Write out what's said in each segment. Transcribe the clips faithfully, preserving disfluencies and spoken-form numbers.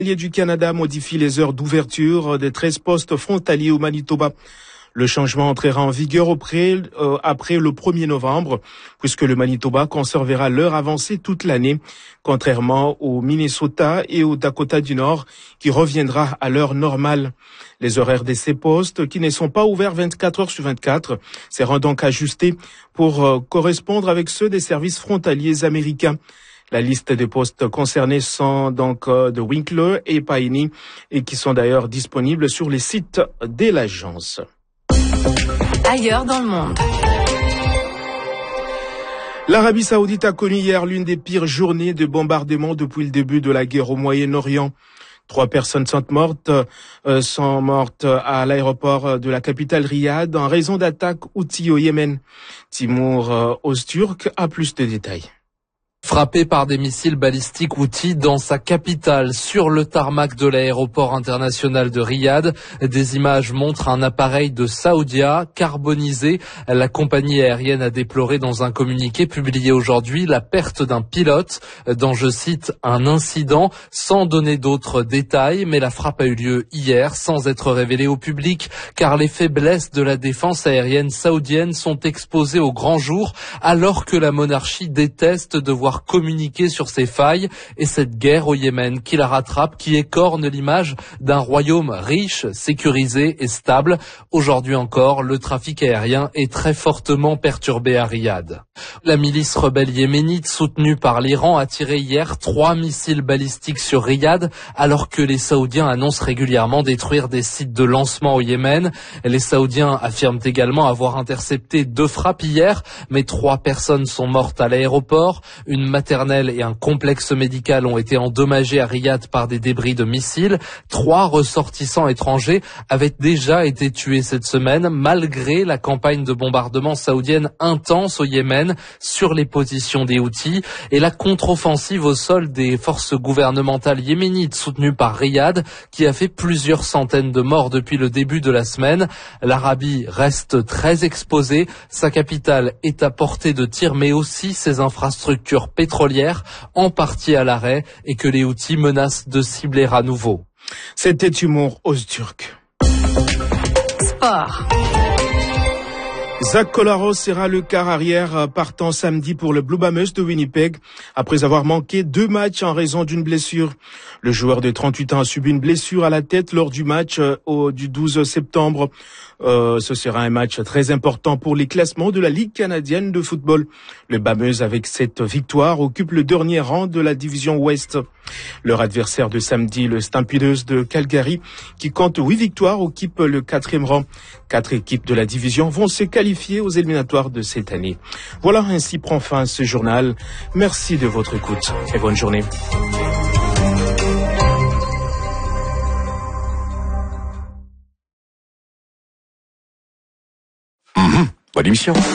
Du Canada modifie les heures d'ouverture des treize postes frontaliers au Manitoba. Le changement entrera en vigueur auprès, euh, après le premier novembre, puisque le Manitoba conservera l'heure avancée toute l'année, contrairement au Minnesota et au Dakota du Nord, qui reviendra à l'heure normale. Les horaires de ces postes, qui ne sont pas ouverts vingt-quatre heures sur vingt-quatre, seront donc ajustés pour euh, correspondre avec ceux des services frontaliers américains. La liste des postes concernés sont donc euh, de Winkler et Paini et qui sont d'ailleurs disponibles sur les sites de l'agence. Ailleurs dans le monde. L'Arabie Saoudite a connu hier l'une des pires journées de bombardement depuis le début de la guerre au Moyen-Orient. Trois personnes sont mortes, euh, sont mortes à l'aéroport de la capitale Riyad en raison d'attaques Houthis au Yémen. Timour euh, Ozturk a plus de détails. Frappé par des missiles balistiques Houthis dans sa capitale, sur le tarmac de l'aéroport international de Riyad. Des images montrent un appareil de Saudia carbonisé. La compagnie aérienne a déploré dans un communiqué publié aujourd'hui la perte d'un pilote dans, je cite, un incident, sans donner d'autres détails. Mais la frappe a eu lieu hier sans être révélée au public, car les faiblesses de la défense aérienne saoudienne sont exposées au grand jour, alors que la monarchie déteste devoir communiquer sur ses failles et cette guerre au Yémen qui la rattrape, qui écorne l'image d'un royaume riche, sécurisé et stable. Aujourd'hui encore, le trafic aérien est très fortement perturbé à Riyad. La milice rebelle yéménite soutenue par l'Iran a tiré hier trois missiles balistiques sur Riyad, alors que les Saoudiens annoncent régulièrement détruire des sites de lancement au Yémen. Les Saoudiens affirment également avoir intercepté deux frappes hier, mais trois personnes sont mortes à l'aéroport. Une maternelle et un complexe médical ont été endommagés à Riyad par des débris de missiles. Trois ressortissants étrangers avaient déjà été tués cette semaine, malgré la campagne de bombardement saoudienne intense au Yémen sur les positions des Houthis et la contre-offensive au sol des forces gouvernementales yéménites soutenues par Riyad, qui a fait plusieurs centaines de morts depuis le début de la semaine. L'Arabie reste très exposée. Sa capitale est à portée de tir, mais aussi ses infrastructures pétrolières, en partie à l'arrêt, et que les Houthis menacent de cibler à nouveau. C'était Timour Ozturk. Sport. Zach Collaros sera le quart arrière partant samedi pour le Blue Bombers de Winnipeg après avoir manqué deux matchs en raison d'une blessure. Le joueur de trente-huit ans a subi une blessure à la tête lors du match euh, au, du douze septembre. Euh, ce sera un match très important pour les classements de la Ligue canadienne de football. Le Bombers, avec cette victoire, occupe le dernier rang de la division Ouest. Leur adversaire de samedi, le Stampeders de Calgary, qui compte huit victoires, occupe le quatrième rang. Quatre équipes de la division vont se qualifier aux éliminatoires de cette année. Voilà, ainsi prend fin ce journal. Merci de votre écoute et bonne journée. Mmh, bonne émission. Ben,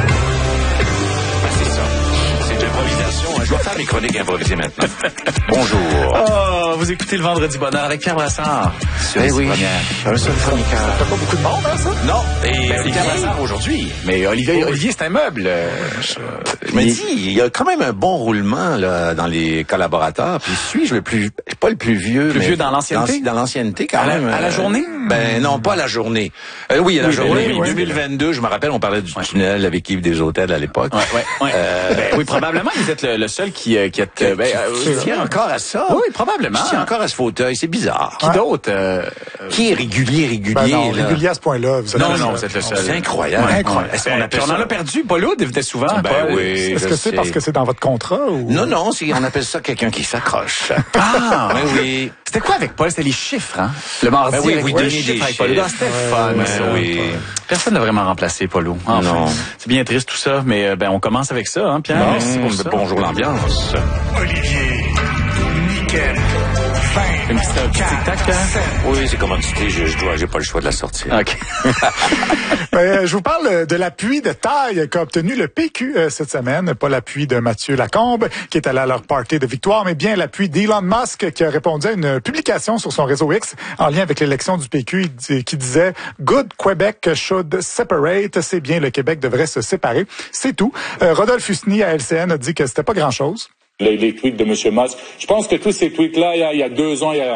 c'est ça. C'est de l'improvisation. Je vais faire mes chroniques improvisées maintenant. Bonjour. Oh, vous écoutez le Vendredi Bonheur avec Pierre Brassard. Sur oui, oui. Un seul chroniqueur. Ça fait pas beaucoup de monde, hein, ça? Non. Et ben, Olivier Pierre Brassard aujourd'hui. Mais Olivier, oui. Olivier, c'est un meuble. Euh, je me dis, il y a quand même un bon roulement là dans les collaborateurs. Puis suis-je le plus, pas le plus vieux, plus mais vieux dans l'ancienneté. Dans, dans l'ancienneté, quand à même. La, à la journée. Ben non, pas à la journée. Euh, oui, à la oui, journée. Oui, oui, deux mille vingt-deux, je me rappelle, on parlait du ouais. tunnel avec Yves des Hôtels à l'époque. Ouais, ouais, ouais. Euh, ben, oui, probablement, vous êtes le, le seul qui, euh, qui, a, qui, ben, qui, qui tient encore à ça. Oui, probablement. Qui tient encore à ce fauteuil, c'est bizarre. Qui ouais. d'autre euh, Qui est régulier, régulier ben non, là? Régulier à ce point-là. Vous non, non, vous êtes le seul. C'est incroyable. Ouais, incroyable. Est-ce qu'on appelle on ça? En a perdu. Paul Aude venait souvent. Ben Paul. oui. Est-ce que c'est parce que c'est dans votre contrat ou? Non, non, c'est, on appelle ça quelqu'un qui s'accroche. Ah, ben oui. C'était quoi avec Paul? C'était les chiffres, hein? Le mardi, ben oui, avec vous ouais, donnez chiffres des avec chiffres. Paul. Ah, c'était ouais, fun, ouais, ça. Oui. Personne n'a vraiment remplacé Paul. Enfin, non. C'est bien triste tout ça, mais ben on commence avec ça, hein, Pierre? Bon, merci pour ça. Bonjour l'ambiance. Olivier, nickel. Une petite tic-tac, hein? Oui, c'est commodité, je, je dois, j'ai pas le choix de la sortir. OK. ben, je vous parle de l'appui de taille qu'a obtenu le P Q euh, cette semaine. Pas l'appui de Mathieu Lacombe, qui est allé à leur party de victoire, mais bien l'appui d'Elon Musk, qui a répondu à une publication sur son réseau X en lien avec l'élection du P Q, qui disait « Good Quebec should separate ». C'est bien, le Québec devrait se séparer. C'est tout. Euh, Rodolphe Husny à L C N a dit que c'était pas grand-chose. Les, les tweets de M. Musk. Je pense que tous ces tweets-là, il y a, il y a deux ans, il y a